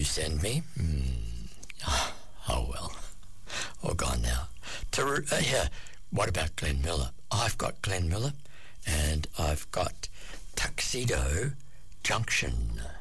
You send me? Oh well. All gone now. Yeah. What about Glenn Miller? I've got Glenn Miller and I've got Tuxedo Junction.